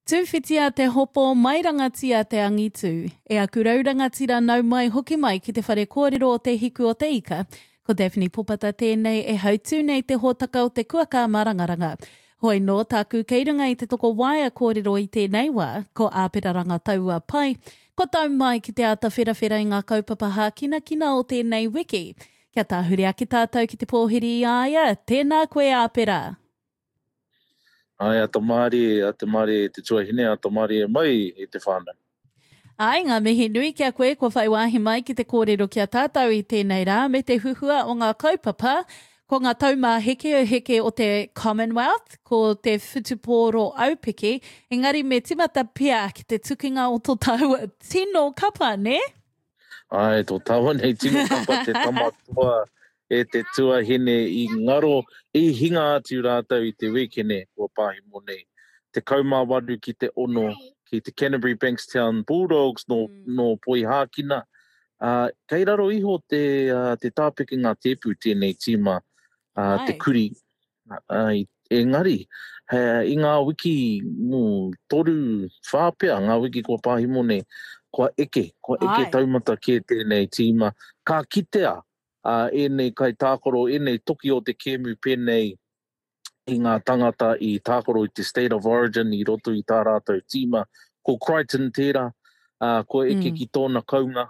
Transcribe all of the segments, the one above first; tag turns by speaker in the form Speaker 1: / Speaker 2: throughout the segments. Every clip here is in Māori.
Speaker 1: Tūwhitia te hopo mai rangatia te angitu, e a kurau rangatira nau mai hoki mai ki te whare kōrero o te hiku o te ika, ko Daphne Popata tēnei e hautū nei te hōtaka o te kuaka marangaranga. Hoi no, tāku keirunga i te toko waia kōrero i tēnei wā, ko āpiraranga taua pai, ko tau mai ki te ata whirawhira i ngā kaupapa hākina kina o tēnei wiki. Kia tāhuri aki tātou ki te pōhiri i aia, tēnā koe āpira.
Speaker 2: Ai, a te mare te tuahine, a te mare mai i te whānau.
Speaker 1: Ai, ngā mihi nui kia koe, kua whaiwahi mai ki te kōrero kia tātou i tēnei rā, me te huhua o ngā kaupapa, ko ngā taumā heke o te Commonwealth, ko te whutupōro aupiki, engari me timata pia ki te tukinga o tō taua tino kapa, ne?
Speaker 2: Ai, tō taua nei tino kapa te tamatua e te tuahine i ngaro i hinga atu rātou i te wekene o Pāhimo nei. Te kaumāwaru ki te ono, ki te Canterbury Bankstown Bulldogs no Poi Hākina. Kei raro iho te tāpeke ngā tepu tēnei tīma, te kuri. Engari, i ngā wiki toru whāpea, ngā wiki ko Pāhimo nei, kua eke taumata ki tēnei tīma. Ka kitea, enei kai tākoro, enei toki o te kēmu pēnei i ngā tangata i tākoro i te State of Origin i roto i tā rātou tīma. Ko Crichton tērā, ko eke ki tōna kaunga.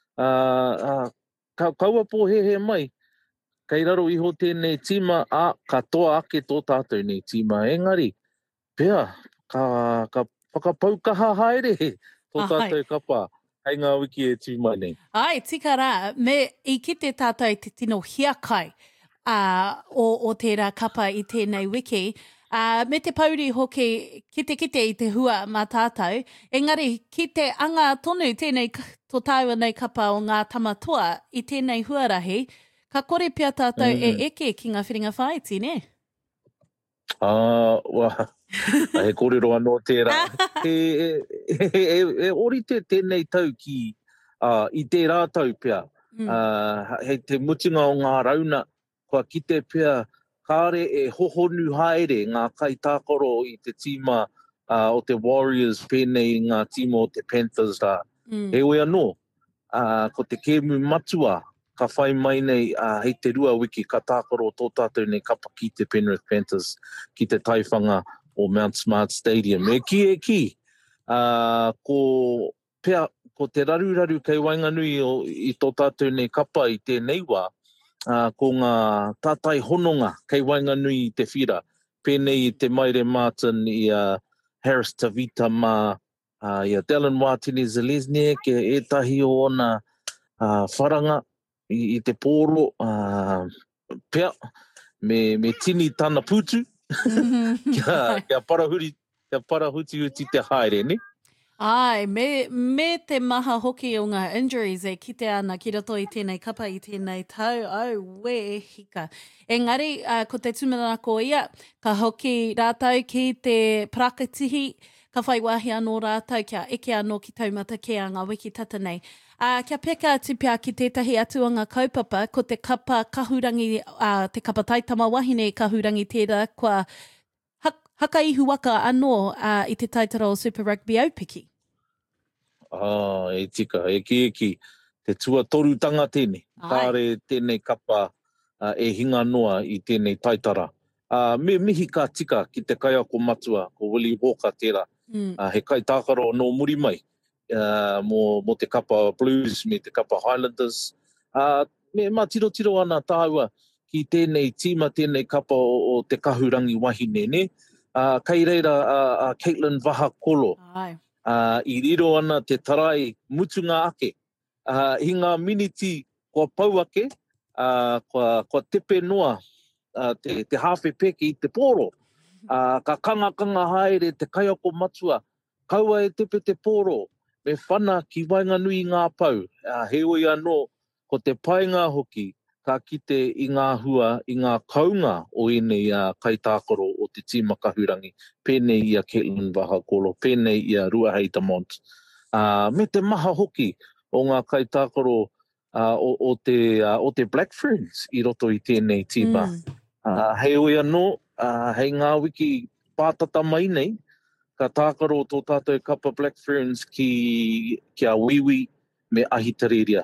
Speaker 2: Kaua pō he mai, kei raro iho tēnei tīma, ka toa ake tō tātou nei tīma. Engari, pēr, ka whakapaukaha haere tō tātou kapa. Hei ngā wiki e tū mai nei.
Speaker 1: Ai, tika rā, me i ki te tātou te tino hiakai o tērā kapa i tēnei wiki, me te pauri hoki kite i te hua mā tātou, engari ki te anga tonu tēnei tō tāua nei kapa o ngā tamatua i tēnei huarahi, ka kore pia tātou e eke ki ngā whiringa whaiti, ne?
Speaker 2: He kōrero anō tērā. E orite tēnei tau ki i te rātau pia. Hei te mutinga o ngā rauna, kua kite pia kāre e hohonu haere ngā kai tākoro i te tīma o te Warriors pēnei ngā tīma o te Panthers rā. He oe anō, ko te kēmu matua, ka whai mai nei hei te rua wiki ka tākoro tō tātou nei kapa ki te Penrith Panthers, ki te taiwhanga o Mount Smart Stadium. E ki, ko te raru kei Wainganui i tō tātou nei kapa i tēnei wā, ko ngā tātai hononga kei Wainganui i te whira. Pēnei i te Maire Martin i Harris Tavita mā, i Dylan Watene-Zelezniak, etahi o ona wharanga, i te pōro, pia, me tini tāna pūtu, kia parahuti te haere, ne?
Speaker 1: Ai, me te maha hoki o ngā injuries e kite ana ki roto i tēnei kapa i tēnei tau, we hika. Engari, ko te tumanako ia, ka hoki rātau ki te prakatihi, ka whaiwahi anō rātau, kia eke anō ki taumata ke a ngā wiki tata nei. Kia peka atu pia ki tētahi atu o ngā kaupapa, ko te kapa kahurangi, te kapa taitama wahine kahurangi tērā, kua hakaihu waka anō i te taitara o Super Rugby aupiki.
Speaker 2: E tika, eki, te tuatoru tanga tēnei. Kāre tēnei kapa e hinga noa i tēnei taitara. Mihi ka tika ki te kaiako matua, ko Willie Hawker tērā. He kai tākaro no muri mai. Mo te kapa Blues, me te kapa Highlanders. Me tiro ana tāua ki tēnei tīma, tēnei kapa o te kahurangi wahine, ne? Kei reira Caitlin Vahakolo. I riro ana te tarai mutunga ake. I ngā miniti kua pau ake, kua tepe noa, te hawhi peke i te pōro. Ka kanga haere te kaiako matua. Kaua e tepe te pōro. Me whana ki Wainganui ngā pau. He oi anō, ko te painga hoki, ka kite i ngā hua, i ngā kaunga o enei kai tākoro o te tīma kahurangi. Pēnei ia Caitlin Vahakolo, pēnei ia Ruahei Tamont. Me te maha hoki o ngā kai tākoro o te Black Ferns i roto i tēnei tīma. Hei oi anō, hei ngā wiki pātata mai nei, ka tākaro tō tātou kapa Black Ferns ki a wiwi me ahi tareria.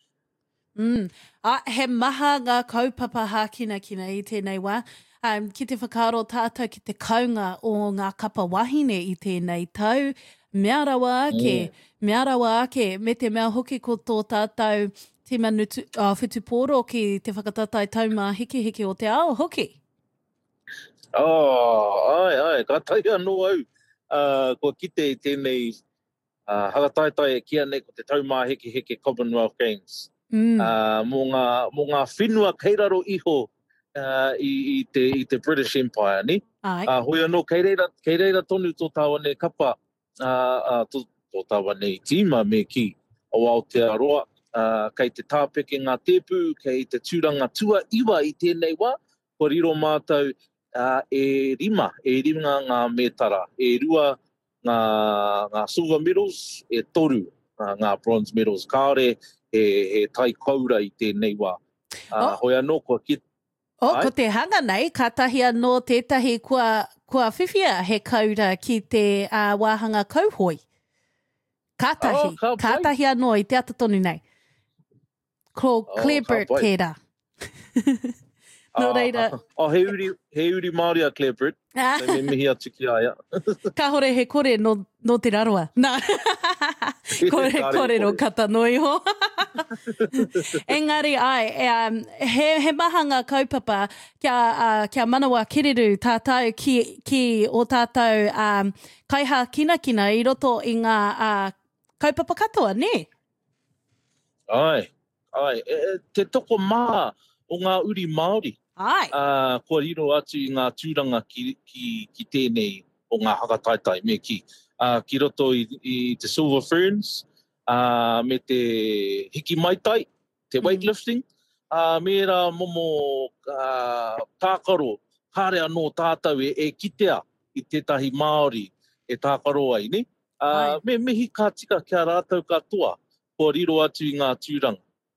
Speaker 1: He maha ngā kaupapa hākina kina i tēnei wā. Ki te whakaaro tātou ki te kaunga o ngā kapa wahine i tēnei tau. Mea rawa ake, me te mea hoki ko tō tātou te manutu whutupōro ki te whakatatai taumā hiki o te ao hoki.
Speaker 2: Ai, ka tai anō au. Ko kite i tēnei hakataitai e kia nei ko te taumā hiki Commonwealth Games. Mō ngā whenua keiraro iho i te British Empire, ni? Hoi anō, kei reira tonu tō tāwane kapa, tō tāwane i tīma me ki o Aotearoa, kei te tāpeke ngā tēpū, kei te tūranga tua iwa i tēnei wā, ko riro mātou e rima ngā mētara, e rua ngā silver medals, e toru ngā bronze medals, kāore he tai kaura i tēnei wā. Hoi anō, ko
Speaker 1: te hanga nei, ka tahi anō tētahi kua whiwhia he kaura ki te wāhanga kauhoi. Ka tahi anō i te atatonu nei. Ko Clarebert tērā. No reira.
Speaker 2: He uri Māori a Clarebert. Me mihi atu ki aia.
Speaker 1: Ka hore he kore no te raroa. Nā. Kore no kata noi ho. Engari he maha ngā kaupapa kia manawa kereru tātou ki o tātou kaiha kina i roto i ngā kaupapa katoa, ne?
Speaker 2: Ai. Te toko maha o ngā uri Māori. Kua riro atu i ngā tūranga ki tēnei o ngā hakataitai me ki. Ki roto i te Silver Ferns, me te hiki maitai, te weightlifting, me ra momo tākaro, kāre anō tātou e kitea i tētahi Māori e tākaro ai, ne? Me mihi ka tika kia rātou katoa, kua riro atu i ngā tūranga.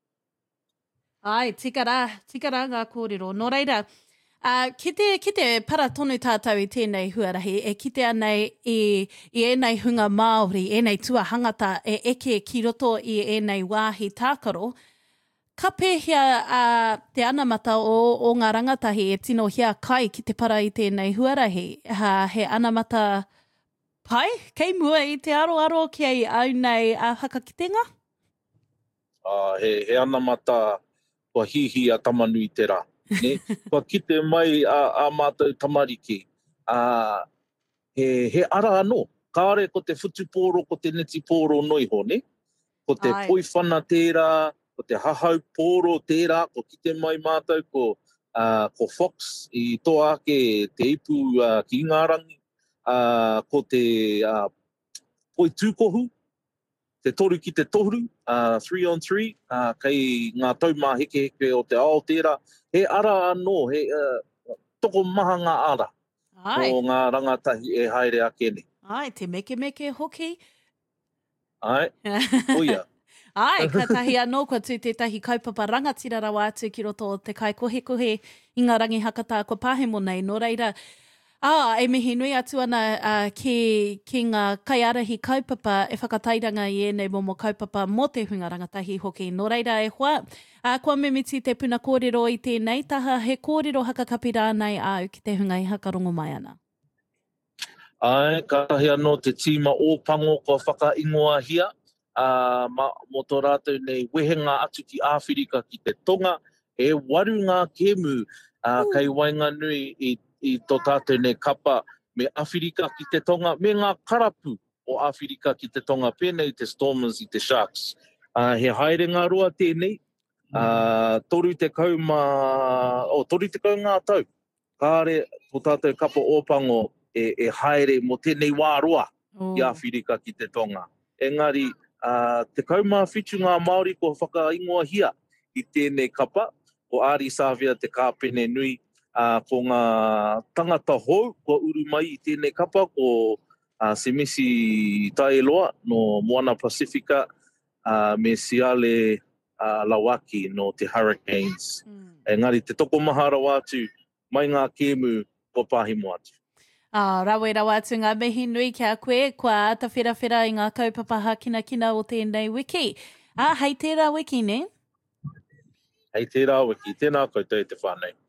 Speaker 1: Ai, tikara ngā kōrero. Nō reira, ki te para tonu tātou i tēnei huarahi, e kite anei i enei hunga Māori, enei tua hangata e eke ki roto i enei wāhi tākaro, ka pēhia te anamata o ngā rangatahi e tino hia kai ki te para i tēnei huarahi. He anamata pai, kei mua i te aroaro ki ai au nei hakakitenga?
Speaker 2: He anamata kua hihi a tamanui te rā. Ne? Kua kite mai a mātou tamariki. He ara anō. Kāre ko te whutupōro, ko te neti pōro noiho, ne? Ko te poiwhana tērā, ko te hahau pōro tērā, ko kite mai mātou, ko Fox i tō ake te ipu ki Ingarangi, ko te poi tūkohu, te toru ki te toru, 3-on-3, kei ngā taumā heke o te ao tērā. He ara anō, he toko maha ngā ara o ngā rangatahi e haere ake ne.
Speaker 1: Ai, te meke hoki.
Speaker 2: Ai, oia.
Speaker 1: Ai, ka tahi anō kua tū tētahi kaupapa rangatira rawa atu ki roto o te kai kohe i ngā rangi hakata kua pāhemo nei. Nō reira, e mihi nui atu ana ki ngā kaiarahi kaupapa e whakatairanga i enei momo kaupapa mō te hunga rangatahi hoki. Nō reira e hoa, kua mimiti te puna kōrero i tēnei taha, he kōrero hakakapi rānei au ki te hunga i hakarongo mai ana.
Speaker 2: Ai, ka tahi anō te tīma ōpango kua whakaingoa hia, mo tō rātou nei wehenga atu ki Āwhirika ki te tonga, e waru ngā kēmu kei Wainganui i tō tātou nei kapa me Āwhirika ki te tonga, me ngā karapu o Āwhirika ki te tonga, pēnei te Stormers i te Sharks. He haere ngā roa tēnei, toru te kau ngā tau. Kāre tō tātou kapa ōpango e haere mo tēnei wā roa i Āwhirika ki te tonga. Engari, te kaumā whitu ngā Māori ko whakaingoa hia i tēnei kapa, ko Ari Sāwhia te kāpene nui, ko ngā tangata hou, ko uru mai i tēnei kapa, ko Semisi Taeloa no Moana Pasifika, me Siale Lawaki no te Hurricanes. Engari, te toko mahara atu, mai ngā kēmu ko pāhimo atu.
Speaker 1: Rawe rawa atu ngā mihi nui ki a koe, kua ata whirawhira i ngā kaupapa kina kina o tēnei wiki. Hei tērā wiki, ne?
Speaker 2: Hei tērā wiki, tēnā koutou te whānei.